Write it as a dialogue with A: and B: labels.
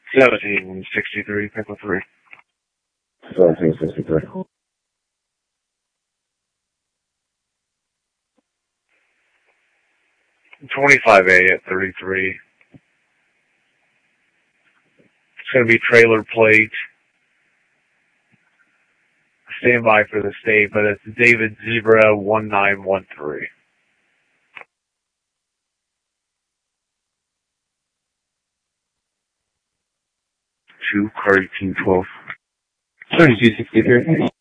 A: 1763, pick up 3.
B: 1763.
A: 25A at 33. It's going to be trailer plate. Stand by for the state, but it's David Zebra 1913. 2, car 1812.
B: 3263.